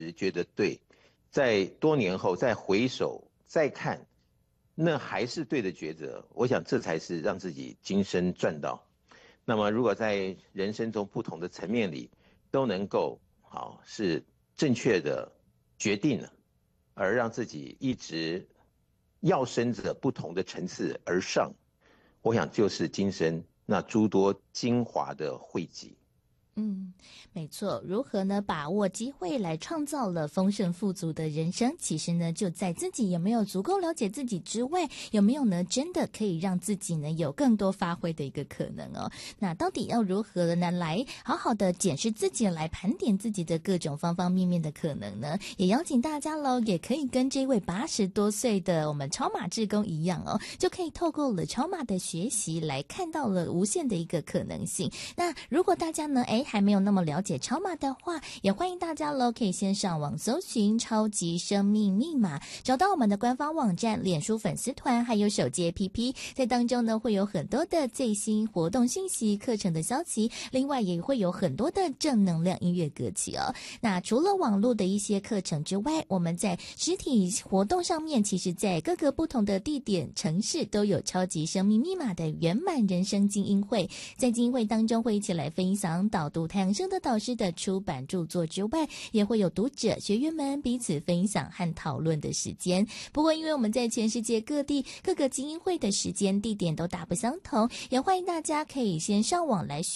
觉得对，在多年后再回首再看，那还是对的抉择。我想这才是让自己今生赚到。那么如果在人生中不同的层面里都能够是正确的决定了，而让自己一直要升着不同的层次而上，我想就是今生那诸多精华的汇集。 嗯，没错。如何呢？把握机会来创造了丰盛富足的人生，其实呢，就在自己有没有足够了解自己之外，有没有呢，真的可以让自己呢有更多发挥的一个可能哦。那到底要如何呢来好好的检视自己，来盘点自己的各种方方面面的可能呢？也邀请大家喽，也可以跟这位80多岁的我们超马志工一样哦，就可以透过了超马的学习来看到了无限的一个可能性。那如果大家呢，还没有那么了解超码的话，也欢迎大家咯，可以先上网搜寻超级生命密码，找到我们的官方网站、脸书粉丝团还有手机 APP， 在当中呢会有很多的最新活动信息、课程的消息，另外也会有很多的正能量音乐歌曲哦。那除了网络的一些课程之外，我们在实体活动上面，其实在各个不同的地点城市都有超级生命密码的圆满人生精英会，在精英会当中会一起来分享导读太阳升的导师的出版著作之外，也会有读者学员们彼此分享和讨论的时间。不过因为我们在全世界各地各个精英会的时间地点都大不相同，也欢迎大家可以先上网来